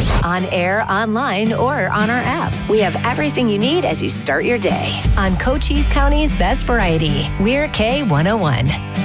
On air, online, or on our app. We have everything you need as you start your day. On Cochise County's Best Variety, we're K101.